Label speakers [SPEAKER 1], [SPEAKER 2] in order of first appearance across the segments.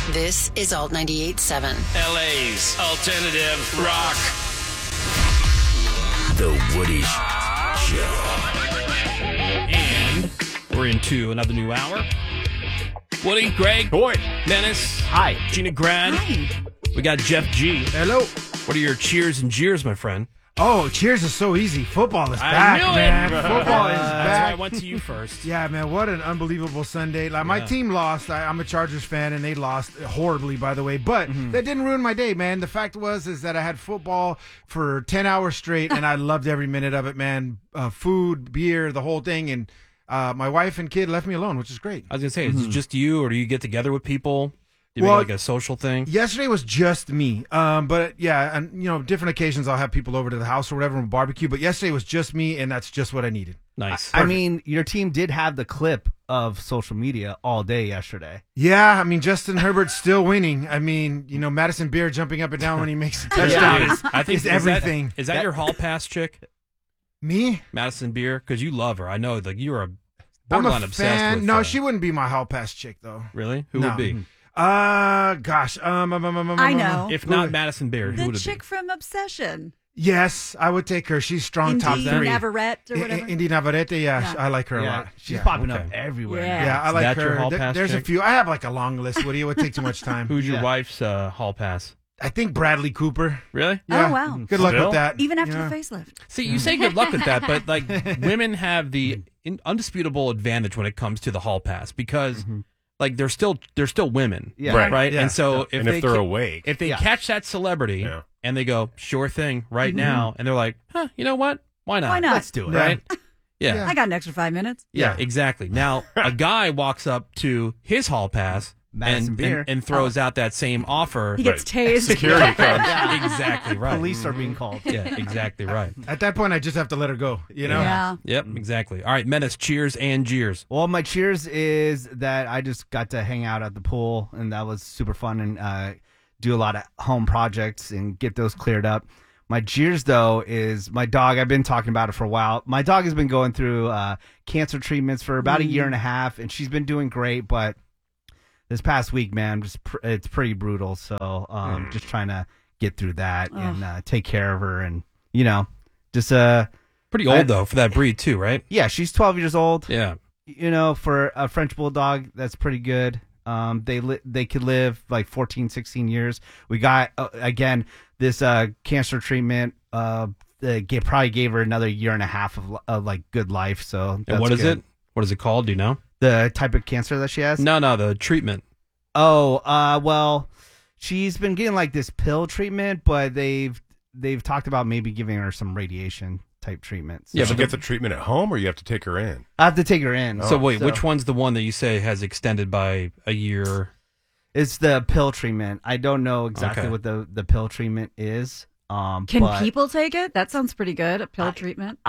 [SPEAKER 1] This is Alt 98.7.
[SPEAKER 2] LA's alternative rock.
[SPEAKER 3] The Woody Show.
[SPEAKER 2] And we're into another new hour. Woody, Greg,
[SPEAKER 4] Boy.
[SPEAKER 2] Dennis.
[SPEAKER 4] Hi.
[SPEAKER 2] Gina Grad.
[SPEAKER 5] Hi.
[SPEAKER 2] We got Jeff G.
[SPEAKER 6] Hello.
[SPEAKER 2] What are your cheers and jeers, my friend?
[SPEAKER 6] Oh, cheers is so easy. Football is
[SPEAKER 2] I
[SPEAKER 6] back,
[SPEAKER 2] knew it.
[SPEAKER 6] man. Football is
[SPEAKER 2] That's why I
[SPEAKER 6] back.
[SPEAKER 2] went to you first.
[SPEAKER 6] Yeah, man, what an unbelievable Sunday. Like, my team lost. I'm a Chargers fan, and they lost horribly, by the way. But that didn't ruin my day, man. The fact is that I had football for 10 hours straight, and I loved every minute of it, man. Food, beer, the whole thing. And my wife and kid left me alone, which is great.
[SPEAKER 2] I was going to say, is it just you, or do you get together with people? Do you
[SPEAKER 6] Well,
[SPEAKER 2] make like a social thing?
[SPEAKER 6] Yesterday was just me. But yeah, and different occasions I'll have people over to the house or whatever and barbecue. But yesterday was just me, and that's just what I needed.
[SPEAKER 2] Nice.
[SPEAKER 4] I mean, your team did have the clip of social media all day yesterday.
[SPEAKER 6] Yeah, I mean, Justin Herbert's still winning. I mean, Madison Beer jumping up and down when he makes a touchdown is everything.
[SPEAKER 2] Is that your hall pass chick?
[SPEAKER 6] Me?
[SPEAKER 2] Madison Beer? Because you love her. I know, like, you're a
[SPEAKER 6] I'm
[SPEAKER 2] borderline
[SPEAKER 6] a
[SPEAKER 2] obsessed
[SPEAKER 6] fan.
[SPEAKER 2] with
[SPEAKER 6] No, she wouldn't be my hall pass chick, though.
[SPEAKER 2] Really? Who
[SPEAKER 6] No.
[SPEAKER 2] would be?
[SPEAKER 6] Gosh.
[SPEAKER 5] I know.
[SPEAKER 2] If not Madison Beer, who
[SPEAKER 5] The
[SPEAKER 2] would it
[SPEAKER 5] chick
[SPEAKER 2] be?
[SPEAKER 5] from Obsession.
[SPEAKER 6] Yes, I would take her. She's strong top
[SPEAKER 5] Indy
[SPEAKER 6] three.
[SPEAKER 5] Navarrete or whatever.
[SPEAKER 6] Indy Navarrete,
[SPEAKER 5] Yeah.
[SPEAKER 6] I like her a
[SPEAKER 4] Yeah,
[SPEAKER 6] lot.
[SPEAKER 4] she's
[SPEAKER 6] Yeah.
[SPEAKER 4] popping up
[SPEAKER 2] Okay.
[SPEAKER 4] everywhere.
[SPEAKER 5] Yeah.
[SPEAKER 6] Yeah, I
[SPEAKER 2] Is
[SPEAKER 6] like
[SPEAKER 2] that
[SPEAKER 6] her.
[SPEAKER 2] your hall pass
[SPEAKER 6] There's a
[SPEAKER 2] chick?
[SPEAKER 6] few. I have like a long list, Woody. It would take too much time.
[SPEAKER 2] Who's your
[SPEAKER 4] Yeah.
[SPEAKER 2] wife's hall pass?
[SPEAKER 6] I think Bradley Cooper.
[SPEAKER 2] Really?
[SPEAKER 6] Yeah.
[SPEAKER 5] Oh, wow.
[SPEAKER 6] Good luck
[SPEAKER 4] Still?
[SPEAKER 6] with that.
[SPEAKER 5] Even after
[SPEAKER 6] Yeah.
[SPEAKER 5] the facelift.
[SPEAKER 2] See, you say good luck with that, but like women have the undisputable advantage when it comes to the hall pass because like they're still women,
[SPEAKER 4] Yeah.
[SPEAKER 2] right?
[SPEAKER 6] Yeah.
[SPEAKER 2] And so
[SPEAKER 4] And if they're awake.
[SPEAKER 2] if they
[SPEAKER 4] Yeah.
[SPEAKER 2] catch that celebrity
[SPEAKER 4] Yeah.
[SPEAKER 2] and they go sure thing right now, and they're like, huh, you know what? Why not?
[SPEAKER 5] Why not?
[SPEAKER 4] Let's do it.
[SPEAKER 2] Right? Yeah.
[SPEAKER 6] Yeah.
[SPEAKER 5] I got an extra 5 minutes.
[SPEAKER 2] Yeah, exactly. Now, a guy walks up to his hall pass
[SPEAKER 4] Madison Beer.
[SPEAKER 2] and throws out that same offer.
[SPEAKER 5] He gets tased.
[SPEAKER 4] Security comes.
[SPEAKER 2] Exactly right.
[SPEAKER 4] Police are being called.
[SPEAKER 2] Yeah, exactly right.
[SPEAKER 6] At that point, I just have to let her go.
[SPEAKER 5] Yeah.
[SPEAKER 2] Yep, exactly. All right, Menace, cheers and jeers.
[SPEAKER 4] Well, my cheers is that I just got to hang out at the pool, and that was super fun, and do a lot of home projects and get those cleared up. My jeers, though, is my dog. I've been talking about it for a while. My dog has been going through cancer treatments for about a year and a half, and she's been doing great, but this past week, man, it's pretty brutal. So just trying to get through that and take care of her, and just
[SPEAKER 2] Pretty old though for that breed too, right?
[SPEAKER 4] yeah, she's 12 years old.
[SPEAKER 2] Yeah.
[SPEAKER 4] For a French bulldog, that's pretty good. They could live like 14, 16 years. We got again this cancer treatment. Probably gave her another year and a half of like good life. So
[SPEAKER 2] And
[SPEAKER 4] that's
[SPEAKER 2] what is
[SPEAKER 4] good.
[SPEAKER 2] it? What is it called? Do you know?
[SPEAKER 4] The type of cancer that she has?
[SPEAKER 2] No, the treatment.
[SPEAKER 4] Oh, well, she's been getting like this pill treatment, but they've talked about maybe giving her some radiation type treatments.
[SPEAKER 2] Yeah,
[SPEAKER 7] Does she
[SPEAKER 2] but
[SPEAKER 7] get the treatment at home, or you have to take her in?
[SPEAKER 4] I have to take her in.
[SPEAKER 2] So wait, which one's the one that you say has extended by a year?
[SPEAKER 4] It's the pill treatment. I don't know exactly
[SPEAKER 2] Okay.
[SPEAKER 4] what the pill treatment is.
[SPEAKER 5] Can
[SPEAKER 4] but,
[SPEAKER 5] people take it? That sounds pretty good. A pill treatment.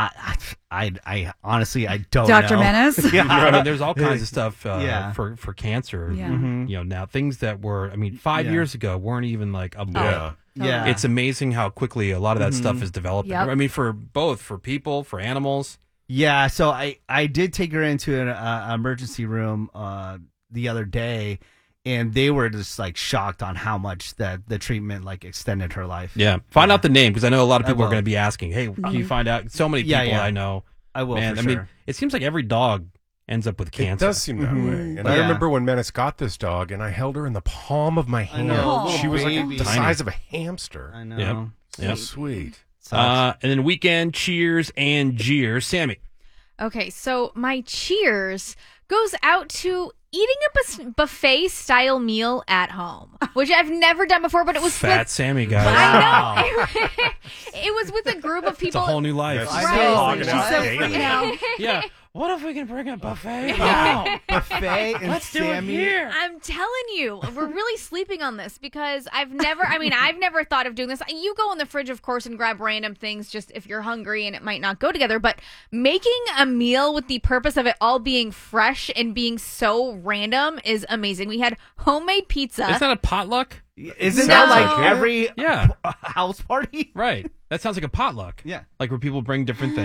[SPEAKER 4] I honestly I don't
[SPEAKER 5] Dr.
[SPEAKER 4] know.
[SPEAKER 5] Menace?
[SPEAKER 4] Yeah.
[SPEAKER 2] I mean, there's all kinds of stuff
[SPEAKER 4] Yeah.
[SPEAKER 2] for cancer.
[SPEAKER 5] Yeah.
[SPEAKER 4] Mhm.
[SPEAKER 2] Now things that were, 5
[SPEAKER 4] Yeah.
[SPEAKER 2] years ago weren't even like a
[SPEAKER 7] Yeah.
[SPEAKER 4] Yeah.
[SPEAKER 2] It's amazing how quickly a lot of that stuff is developing.
[SPEAKER 5] Yep.
[SPEAKER 2] I mean, for people, for animals.
[SPEAKER 4] Yeah, so I did take her into an emergency room the other day, and they were just like shocked on how much that the treatment like extended her life.
[SPEAKER 2] Yeah. Find out the name because I know a lot of
[SPEAKER 4] I
[SPEAKER 2] people are
[SPEAKER 4] will.
[SPEAKER 2] going to be asking, hey, can you find out? So many people
[SPEAKER 4] Yeah, yeah.
[SPEAKER 2] I know.
[SPEAKER 4] I will.
[SPEAKER 2] Man,
[SPEAKER 4] for
[SPEAKER 2] I
[SPEAKER 4] sure.
[SPEAKER 2] mean, it seems like every dog ends up with cancer.
[SPEAKER 7] It does seem that way. And I
[SPEAKER 4] Yeah.
[SPEAKER 7] remember when Menace got this dog, and I held her in the palm of my hand.
[SPEAKER 4] know,
[SPEAKER 7] She was like
[SPEAKER 4] baby.
[SPEAKER 7] the
[SPEAKER 2] Tiny.
[SPEAKER 7] size of a hamster.
[SPEAKER 4] I know.
[SPEAKER 2] Yep.
[SPEAKER 7] So
[SPEAKER 2] Yep.
[SPEAKER 7] sweet.
[SPEAKER 2] And then weekend cheers and jeers. Sammy.
[SPEAKER 8] Okay, so my cheers goes out to eating a buffet style meal at home, which I've never done before, but it was
[SPEAKER 2] Fat
[SPEAKER 8] with,
[SPEAKER 2] Sammy, guys.
[SPEAKER 8] I know. It was with a group of
[SPEAKER 2] It's a
[SPEAKER 8] people.
[SPEAKER 2] whole new life.
[SPEAKER 7] Yes.
[SPEAKER 4] I
[SPEAKER 8] Right.
[SPEAKER 4] know.
[SPEAKER 7] Talking
[SPEAKER 4] She's
[SPEAKER 7] about
[SPEAKER 4] so
[SPEAKER 7] daily.
[SPEAKER 4] free now.
[SPEAKER 2] Yeah. What if we can bring a buffet?
[SPEAKER 4] Buffet and
[SPEAKER 2] Let's do it
[SPEAKER 4] Sammy.
[SPEAKER 2] here.
[SPEAKER 8] I'm telling you, we're really sleeping on this because I've never thought of doing this. You go in the fridge, of course, and grab random things just if you're hungry and it might not go together. But making a meal with the purpose of it all being fresh and being so random is amazing. We had homemade pizza.
[SPEAKER 2] Isn't that a potluck?
[SPEAKER 4] Isn't
[SPEAKER 8] No.
[SPEAKER 4] that like
[SPEAKER 7] Sounds like it.
[SPEAKER 4] every
[SPEAKER 2] Yeah.
[SPEAKER 4] house party?
[SPEAKER 2] Right. That sounds like a potluck.
[SPEAKER 4] Yeah.
[SPEAKER 2] Like where people bring different things.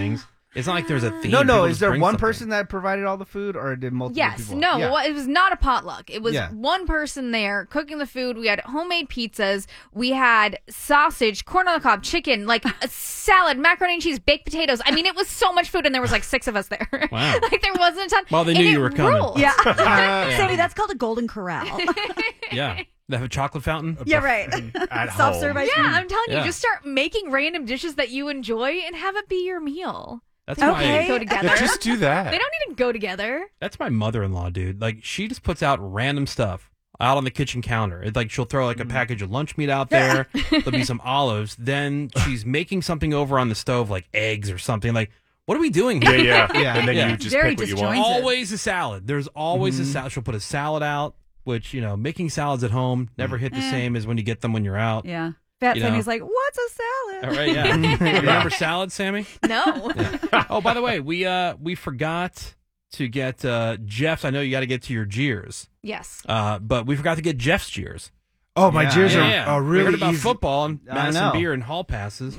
[SPEAKER 2] It's not like there's a theme.
[SPEAKER 4] No.
[SPEAKER 2] People
[SPEAKER 4] Is
[SPEAKER 2] just
[SPEAKER 4] there
[SPEAKER 2] bring
[SPEAKER 4] one
[SPEAKER 2] something.
[SPEAKER 4] person that provided all the food, or did multiple
[SPEAKER 8] Yes,
[SPEAKER 4] people?
[SPEAKER 8] no,
[SPEAKER 4] Yeah.
[SPEAKER 8] it was not a potluck. It was
[SPEAKER 4] Yeah.
[SPEAKER 8] one person there cooking the food. We had homemade pizzas. We had sausage, corn on the cob, chicken, like a salad, macaroni and cheese, baked potatoes. I mean, it was so much food, and there was like 6 of us there.
[SPEAKER 2] Wow.
[SPEAKER 8] Like there wasn't a ton.
[SPEAKER 2] Well, they
[SPEAKER 8] and
[SPEAKER 2] knew
[SPEAKER 8] it
[SPEAKER 2] you were coming.
[SPEAKER 8] ruled.
[SPEAKER 5] Yeah. Sandy, that's called a golden corral.
[SPEAKER 2] Yeah. They have a chocolate fountain.
[SPEAKER 5] Yeah, right.
[SPEAKER 7] At
[SPEAKER 5] Soft
[SPEAKER 7] home.
[SPEAKER 5] serve ice
[SPEAKER 8] Yeah,
[SPEAKER 5] cream.
[SPEAKER 8] I'm telling
[SPEAKER 2] Yeah.
[SPEAKER 8] you, just start making random dishes that you enjoy and have it be your meal.
[SPEAKER 2] That's
[SPEAKER 8] They don't
[SPEAKER 5] Okay.
[SPEAKER 8] need to go together.
[SPEAKER 7] Just do that.
[SPEAKER 8] They don't need to go together.
[SPEAKER 2] That's my mother-in-law, dude. Like, she just puts out random stuff out on the kitchen counter. It's like she'll throw like a package of lunch meat out there. There'll be some olives. Then she's making something over on the stove, like eggs or something. Like, what are we doing here?
[SPEAKER 4] Yeah.
[SPEAKER 7] And then
[SPEAKER 2] Yeah.
[SPEAKER 7] you just
[SPEAKER 5] Very
[SPEAKER 7] pick what you want.
[SPEAKER 5] disjointed.
[SPEAKER 2] Always a salad. There's always a salad. She'll put a salad out, which, making salads at home never hit the same as when you get them when you're out.
[SPEAKER 5] Yeah. Fat
[SPEAKER 2] You know.
[SPEAKER 5] Sandy's like, what's a salad?
[SPEAKER 2] All right, yeah. You remember salad, Sammy?
[SPEAKER 8] No.
[SPEAKER 2] Oh, by the way, we forgot to get Jeff's. I know you got to get to your jeers,
[SPEAKER 8] Yes.
[SPEAKER 2] but we forgot to get Jeff's jeers.
[SPEAKER 6] Oh, my
[SPEAKER 4] Yeah.
[SPEAKER 6] jeers
[SPEAKER 2] Yeah,
[SPEAKER 6] are
[SPEAKER 2] we
[SPEAKER 6] really
[SPEAKER 2] heard about
[SPEAKER 6] easy.
[SPEAKER 2] football and
[SPEAKER 4] I
[SPEAKER 2] Madison
[SPEAKER 4] know.
[SPEAKER 2] beer and hall passes.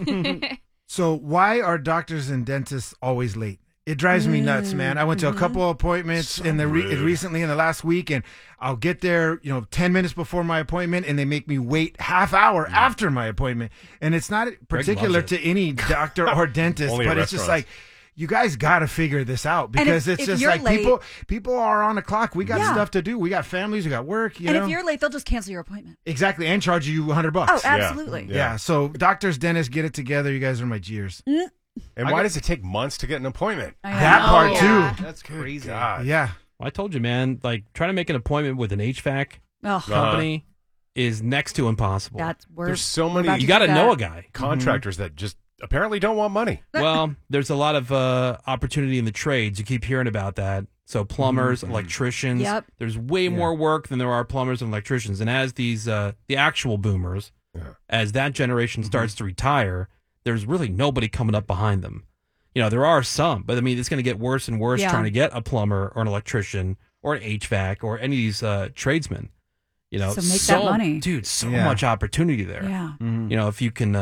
[SPEAKER 6] So why are doctors and dentists always late? It drives me nuts, man. I went to a couple of appointments recently in the last week, and I'll get there, 10 minutes before my appointment, and they make me wait half hour after my appointment. And it's not particular
[SPEAKER 2] loves it.
[SPEAKER 6] to any doctor or dentist,
[SPEAKER 7] Only at
[SPEAKER 6] but it's just
[SPEAKER 7] restaurants.
[SPEAKER 6] like, you guys got to figure this out, because
[SPEAKER 5] if
[SPEAKER 6] it's just
[SPEAKER 5] you're
[SPEAKER 6] like
[SPEAKER 5] late-
[SPEAKER 6] people are on the clock. We got
[SPEAKER 5] Yeah.
[SPEAKER 6] stuff to do. We got families. We got work. You
[SPEAKER 5] And
[SPEAKER 6] know
[SPEAKER 5] if you're late, they'll just cancel your appointment.
[SPEAKER 6] exactly, and charge you $100.
[SPEAKER 5] Oh, absolutely.
[SPEAKER 6] Yeah. So doctors, dentists, get it together. You guys are my jeers.
[SPEAKER 7] And why does it take months to get an appointment?
[SPEAKER 5] I know.
[SPEAKER 6] That part
[SPEAKER 8] yeah.
[SPEAKER 6] too.
[SPEAKER 4] That's crazy.
[SPEAKER 7] God.
[SPEAKER 6] Yeah.
[SPEAKER 2] Well, I told you, man. Like, trying to make an appointment with an HVAC
[SPEAKER 5] Oh,
[SPEAKER 2] company is next to impossible.
[SPEAKER 5] that's worse.
[SPEAKER 7] There's so many
[SPEAKER 2] You got to know a guy.
[SPEAKER 7] contractors that just apparently don't want money.
[SPEAKER 2] Well, there's a lot of opportunity in the trades. You keep hearing about that. So plumbers, electricians.
[SPEAKER 5] Yep.
[SPEAKER 2] There's way more work than there are plumbers and electricians. And as these the actual boomers, as that generation starts to retire, there's really nobody coming up behind them. There are some, but I mean, it's going to get worse and worse
[SPEAKER 5] Yeah.
[SPEAKER 2] trying to get a plumber or an electrician or an HVAC or any of these tradesmen.
[SPEAKER 5] So make that money.
[SPEAKER 2] dude. So
[SPEAKER 4] Yeah.
[SPEAKER 2] much opportunity there.
[SPEAKER 5] Yeah.
[SPEAKER 2] If you can,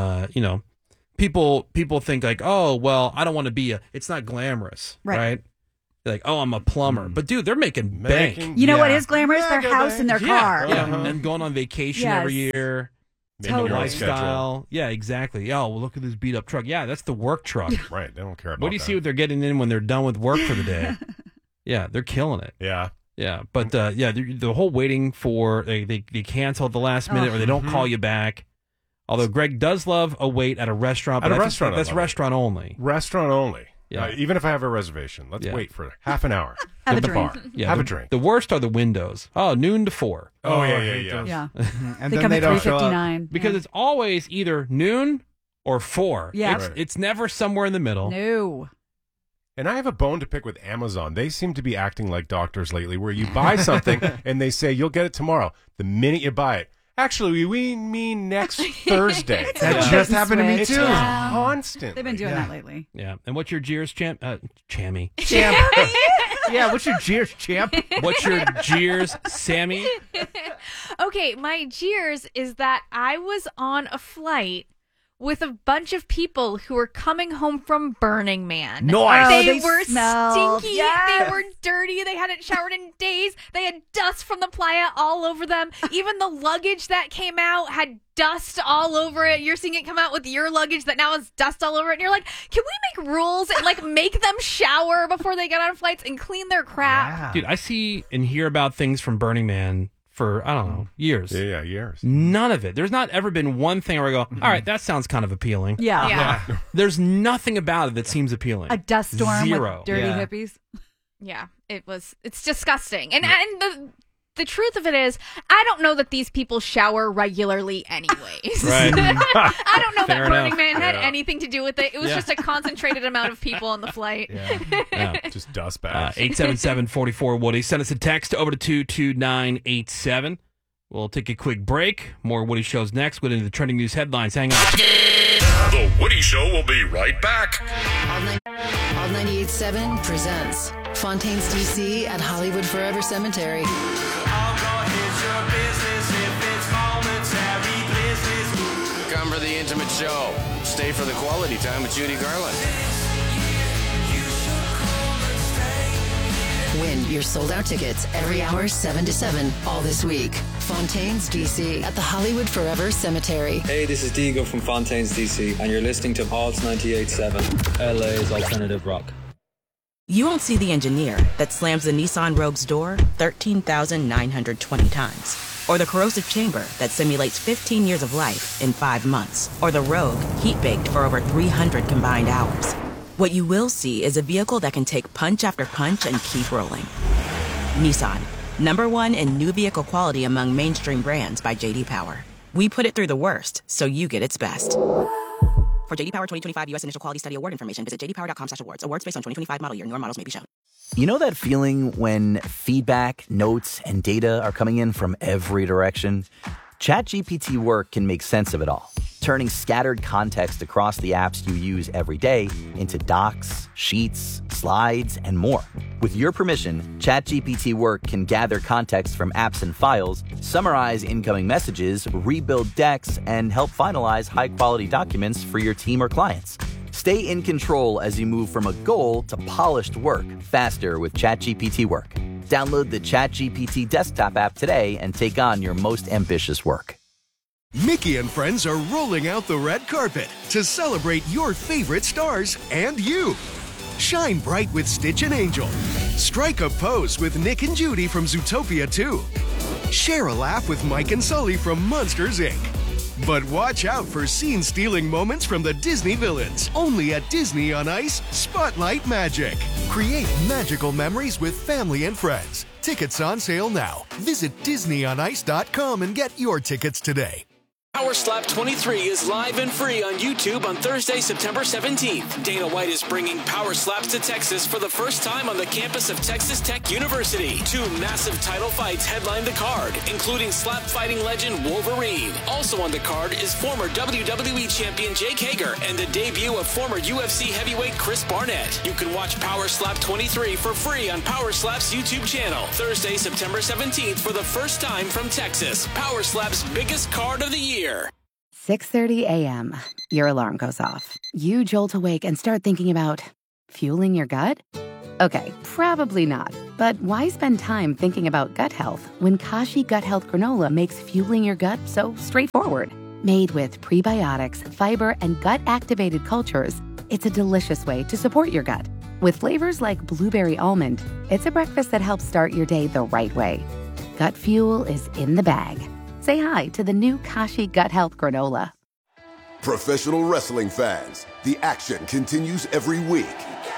[SPEAKER 2] people think like, oh, well, I don't want to be it's not glamorous,
[SPEAKER 5] Right.
[SPEAKER 2] right? They're like, oh, I'm a plumber, but dude, they're making bank.
[SPEAKER 7] Making-
[SPEAKER 5] You know what
[SPEAKER 6] Yeah.
[SPEAKER 5] is glamorous? Their
[SPEAKER 7] Mega
[SPEAKER 5] house and their
[SPEAKER 7] bank.
[SPEAKER 5] car.
[SPEAKER 2] Yeah,
[SPEAKER 7] Uh-huh.
[SPEAKER 2] and going on vacation
[SPEAKER 5] Yes.
[SPEAKER 2] every year.
[SPEAKER 7] Making
[SPEAKER 2] The
[SPEAKER 7] your own
[SPEAKER 2] lifestyle. Yeah, exactly. Oh, well, look at this beat up truck. Yeah, that's the work truck.
[SPEAKER 7] schedule. Right. They don't care about
[SPEAKER 2] What do you
[SPEAKER 7] that.
[SPEAKER 2] see what they're getting in when they're done with work for the day? Yeah, they're killing it.
[SPEAKER 7] Yeah.
[SPEAKER 2] Yeah, but the whole waiting for they cancel at the last minute or they don't call you back. Although Greg does love a wait at a restaurant,
[SPEAKER 7] At
[SPEAKER 2] but
[SPEAKER 7] a
[SPEAKER 2] I think
[SPEAKER 7] restaurant, I
[SPEAKER 2] that's
[SPEAKER 7] love it.
[SPEAKER 2] restaurant only.
[SPEAKER 7] Restaurant only.
[SPEAKER 2] Yeah.
[SPEAKER 7] Even if I have a reservation, let's
[SPEAKER 2] Yeah.
[SPEAKER 7] wait for half an hour.
[SPEAKER 5] Have
[SPEAKER 7] at
[SPEAKER 5] a
[SPEAKER 7] the
[SPEAKER 5] drink.
[SPEAKER 7] bar.
[SPEAKER 2] Yeah,
[SPEAKER 7] have
[SPEAKER 2] the,
[SPEAKER 7] a drink.
[SPEAKER 2] The worst are the windows. Oh, noon to 4.
[SPEAKER 7] Oh, yeah,
[SPEAKER 6] I
[SPEAKER 7] yeah,
[SPEAKER 6] hate
[SPEAKER 7] yeah.
[SPEAKER 6] those.
[SPEAKER 5] Yeah.
[SPEAKER 4] And
[SPEAKER 5] They
[SPEAKER 4] then
[SPEAKER 5] come
[SPEAKER 4] they
[SPEAKER 5] at
[SPEAKER 4] don't show up.
[SPEAKER 5] 3:59.
[SPEAKER 2] Because it's always either noon or 4.
[SPEAKER 5] Yeah.
[SPEAKER 2] It's never somewhere in the middle.
[SPEAKER 5] No.
[SPEAKER 7] And I have a bone to pick with Amazon. They seem to be acting like doctors lately, where you buy something and they say, you'll get it tomorrow. The minute you buy it. Actually, we mean next Thursday.
[SPEAKER 6] That
[SPEAKER 5] Yeah.
[SPEAKER 6] just happened to me
[SPEAKER 7] It's
[SPEAKER 6] too.
[SPEAKER 7] constant.
[SPEAKER 5] They've been doing that lately.
[SPEAKER 2] Yeah. And what's your jeers, Chammy?
[SPEAKER 4] Champ. Yeah, what's your jeers, champ?
[SPEAKER 2] What's your jeers, Sammy?
[SPEAKER 8] Okay, my jeers is that I was on a flight with a bunch of people who were coming home from Burning Man.
[SPEAKER 4] Nice.
[SPEAKER 5] Oh,
[SPEAKER 8] They
[SPEAKER 5] they
[SPEAKER 8] were
[SPEAKER 5] smell.
[SPEAKER 8] stinky.
[SPEAKER 5] Yes.
[SPEAKER 8] They were dirty. They hadn't showered in days. They had dust from the playa all over them. Even the luggage that came out had dust all over it. You're seeing it come out with your luggage that now has dust all over it. And you're like, can we make rules and like make them shower before they get on flights and clean their crap?
[SPEAKER 4] Yeah.
[SPEAKER 2] Dude, I see and hear about things from Burning Man for, I don't know, years.
[SPEAKER 7] Yeah, years.
[SPEAKER 2] None of it. There's not ever been one thing where I go, all right, that sounds kind of appealing.
[SPEAKER 5] Yeah.
[SPEAKER 8] Yeah.
[SPEAKER 2] There's nothing about it that seems appealing.
[SPEAKER 5] A dust storm
[SPEAKER 2] Zero.
[SPEAKER 5] with dirty
[SPEAKER 4] Yeah.
[SPEAKER 5] hippies.
[SPEAKER 8] Yeah, it's disgusting. And the truth of it is, I don't know that these people shower regularly anyways.
[SPEAKER 2] Right.
[SPEAKER 8] I don't know
[SPEAKER 2] Fair
[SPEAKER 8] that Burning
[SPEAKER 2] enough.
[SPEAKER 8] Man had
[SPEAKER 7] Yeah.
[SPEAKER 8] anything to do with it. It was
[SPEAKER 2] Yeah.
[SPEAKER 8] just a concentrated amount of people on the flight.
[SPEAKER 2] Yeah.
[SPEAKER 7] Just dust bags.
[SPEAKER 2] 877-44-WOODY. Send us a text over to 22987. We'll take a quick break. More Woody Shows next. We'll get into the trending news headlines. Hang on.
[SPEAKER 3] The Woody Show will be right back.
[SPEAKER 1] All 98.7 presents Fontaine's DC at Hollywood Forever Cemetery.
[SPEAKER 3] Come for the intimate show. Stay for the quality time with Judy Garland.
[SPEAKER 1] Win your sold-out tickets every hour 7 to 7 all this week. Fontaines DC at the Hollywood Forever Cemetery.
[SPEAKER 9] Hey, this is Diego from Fontaines DC, and you're listening to Pulse 98.7, LA's alternative rock.
[SPEAKER 10] You won't see the engineer that slams the Nissan Rogue's door 13,920 times. Or the corrosive chamber that simulates 15 years of life in 5 months. Or the Rogue heat-baked for over 300 combined hours. What you will see is a vehicle that can take punch after punch and keep rolling. Nissan, #1 in new vehicle quality among mainstream brands by J.D. Power. We put it through the worst, so you get its best. For J.D. Power 2025 U.S. Initial Quality Study Award information, visit jdpower.com/awards. Awards based on 2025 model year. Newer models may be shown.
[SPEAKER 11] You know that feeling when feedback, notes, and data are coming in from every direction? ChatGPT Work can make sense of it all, turning scattered context across the apps you use every day into docs, sheets, slides, and more. With your permission, ChatGPT Work can gather context from apps and files, summarize incoming messages, rebuild decks, and help finalize high-quality documents for your team or clients. Stay in control as you move from a goal to polished work faster with ChatGPT Work. Download the ChatGPT desktop app today and take on your most ambitious work.
[SPEAKER 12] Mickey and friends are rolling out the red carpet to celebrate your favorite stars and you. Shine bright with Stitch and Angel. Strike a pose with Nick and Judy from Zootopia 2. Share a laugh with Mike and Sully from Monsters, Inc. But watch out for scene-stealing moments from the Disney villains. Only at Disney on Ice Spotlight Magic. Create magical memories with family and friends. Tickets on sale now. Visit DisneyOnIce.com and get your tickets today.
[SPEAKER 13] Power Slap 23 is live and free on YouTube on Thursday, September 17th. Dana White is bringing Power Slaps to Texas for the first time on the campus of Texas Tech University. 2 massive title fights headline the card, including slap fighting legend Wolverine. Also on the card is former WWE champion Jake Hager and the debut of former UFC heavyweight Chris Barnett. You can watch Power Slap 23 for free on Power Slap's YouTube channel. Thursday, September 17th for the first time from Texas. Power Slap's biggest card of the year.
[SPEAKER 14] 6:30 a.m. Your alarm goes off. You jolt awake and start thinking about fueling your gut? Okay, probably not. But why spend time thinking about gut health when Kashi Gut Health Granola makes fueling your gut so straightforward? Made with prebiotics, fiber, and gut-activated cultures, it's a delicious way to support your gut. With flavors like blueberry almond, it's a breakfast that helps start your day the right way. Gut fuel is in the bag. Say hi to the new Kashi Gut Health Granola.
[SPEAKER 15] Professional wrestling fans, the action continues every week.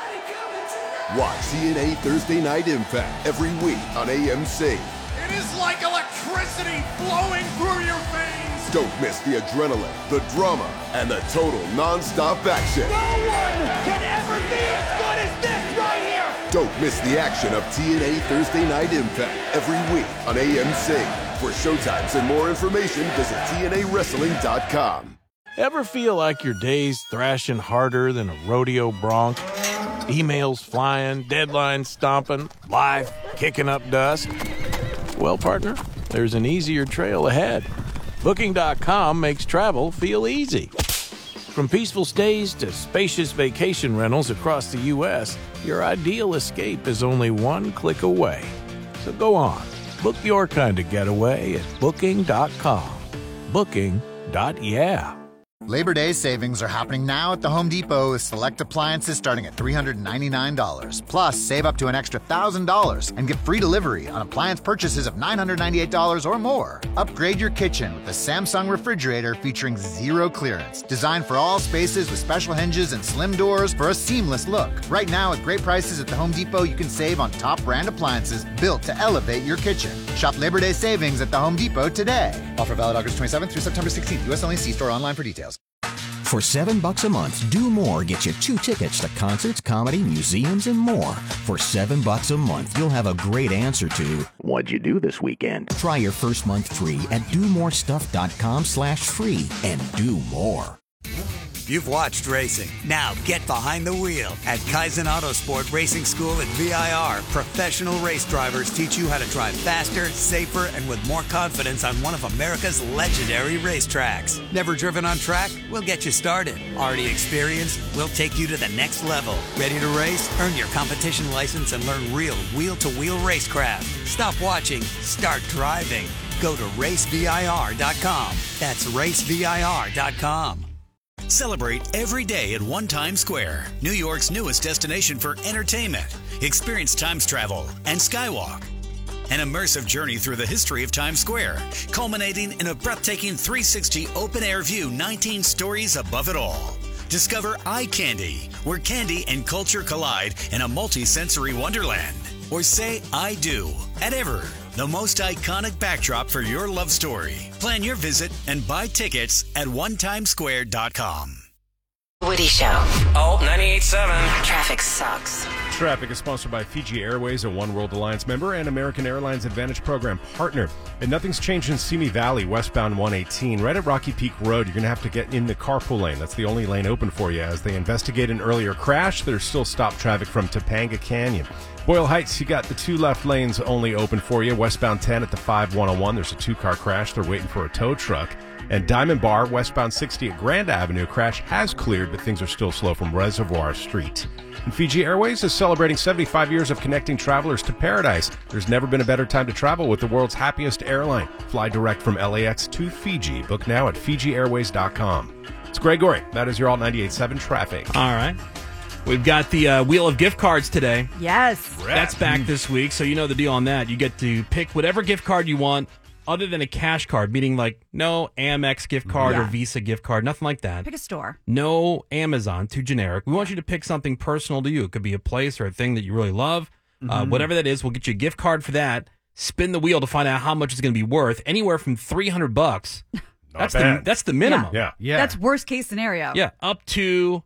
[SPEAKER 15] Watch TNA Thursday Night Impact every week on AMC.
[SPEAKER 16] It is like electricity flowing through your veins.
[SPEAKER 15] Don't miss the adrenaline, the drama, and the total non-stop action.
[SPEAKER 16] No one can ever be as good as this right here.
[SPEAKER 15] Don't miss the action of TNA Thursday Night Impact every week on AMC. For showtimes and more information, visit TNAWrestling.com.
[SPEAKER 17] Ever feel like your day's thrashing harder than a rodeo bronc? Emails flying, deadlines stomping, life kicking up dust? Well, partner, there's an easier trail ahead. Booking.com makes travel feel easy. From peaceful stays to spacious vacation rentals across the U.S., your ideal escape is only one click away. So go on. Book your kind of getaway at Booking.com. Booking.yeah.
[SPEAKER 18] Labor Day savings are happening now at the Home Depot with select appliances starting at $399. Plus, save up to an extra $1,000 and get free delivery on appliance purchases of $998 or more. Upgrade your kitchen with the Samsung refrigerator featuring zero clearance. Designed for all spaces with special hinges and slim doors for a seamless look. Right now, at great prices at the Home Depot, you can save on top brand appliances built to elevate your kitchen. Shop Labor Day savings at the Home Depot today. Offer valid August 27th through September 16th. U.S. only. See store online for details.
[SPEAKER 19] For $7 a month, Do More gets you 2 tickets to concerts, comedy, museums, and more. For $7 a month, you'll have a great answer to, what'd you do this weekend? Try your first month free at domorestuff.com/free and do more.
[SPEAKER 20] you've watched racing. Now get behind the wheel at Kaizen Autosport Racing School at VIR. Professional race drivers teach you how to drive faster, safer, and with more confidence on one of America's legendary racetracks. Never driven on track? We'll get you started. Already experienced? We'll take you to the next level. Ready to race? Earn your competition license and learn real wheel-to-wheel racecraft. Stop watching. Start driving. Go to racevir.com. That's racevir.com.
[SPEAKER 21] Celebrate every day at One Times Square, New York's newest destination for entertainment. Experience Times Travel and Skywalk. An immersive journey through the history of Times Square, culminating in a breathtaking 360 open-air view 19 stories above it all. Discover Eye Candy, where candy and culture collide in a multi-sensory wonderland. Or say I do at Ever, the most iconic backdrop for your love story. Plan your visit and buy tickets at onetimesquare.com.
[SPEAKER 1] Woody Show.
[SPEAKER 22] Alt 98.7.
[SPEAKER 1] Traffic sucks.
[SPEAKER 7] Traffic is sponsored by Fiji Airways, a One World Alliance member, and American Airlines Advantage Program partner. And nothing's changed in Simi Valley, westbound 118. Right at Rocky Peak Road, you're going to have to get in the carpool lane. That's the only lane open for you. As they investigate an earlier crash, there's still stop traffic from Topanga Canyon. Boyle Heights, you got the two left lanes only open for you. Westbound 10 at the 5101, there's a two-car crash. They're waiting for a tow truck. And Diamond Bar, westbound 60 at Grand Avenue, crash has cleared, but things are still slow from Reservoir Street. And Fiji Airways is celebrating 75 years of connecting travelers to paradise. There's never been a better time to travel with the world's happiest airline. Fly direct from LAX to Fiji. Book now at FijiAirways.com. It's Gregory. That is your Alt 98.7 traffic.
[SPEAKER 2] All right. We've got the Wheel of Gift Cards today.
[SPEAKER 5] Yes.
[SPEAKER 2] That's back this week, so you know the deal on that. You get to pick whatever gift card you want other than a cash card, meaning like no Amex gift card or Visa gift card, nothing like that.
[SPEAKER 5] Pick a store.
[SPEAKER 2] No Amazon, too generic. We want you to pick something personal to you. It could be a place or a thing that you really love. Whatever that is, we'll get you a gift card for that. Spin the wheel to find out how much it's going to be worth. Anywhere from $300. That's the minimum.
[SPEAKER 5] Yeah. That's worst case scenario.
[SPEAKER 2] Yeah, up to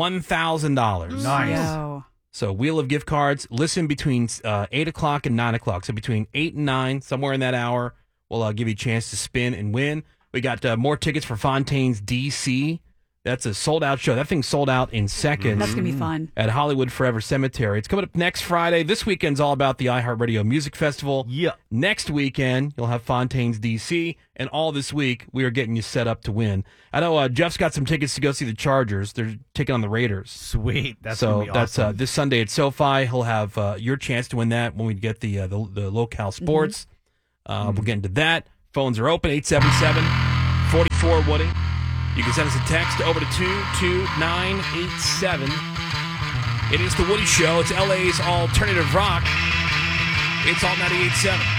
[SPEAKER 2] $1,000.
[SPEAKER 5] Nice.
[SPEAKER 2] So Wheel of Gift Cards. Listen between 8 o'clock and 9 o'clock. So between 8 and 9, somewhere in that hour, we'll give you a chance to spin and win. We got more tickets for Fontaine's DC. That's a sold-out show. That thing's sold out in seconds.
[SPEAKER 5] That's going to be fun.
[SPEAKER 2] At Hollywood Forever Cemetery. It's coming up next Friday. This weekend's all about the iHeartRadio Music Festival.
[SPEAKER 4] Yeah.
[SPEAKER 2] Next weekend, you'll have Fontaine's DC. And all this week, we are getting you set up to win. I know Jeff's got some tickets to go see the Chargers. They're taking on the Raiders.
[SPEAKER 4] Sweet. That's
[SPEAKER 2] so
[SPEAKER 4] going to be awesome.
[SPEAKER 2] That's this Sunday at SoFi. He'll have your chance to win that when we get the locale sports. We'll get into that. Phones are open, 877-44-WOODY. You can send us a text over to 22987. It is The Woody Show. It's LA's alternative rock. It's Alt 98.7.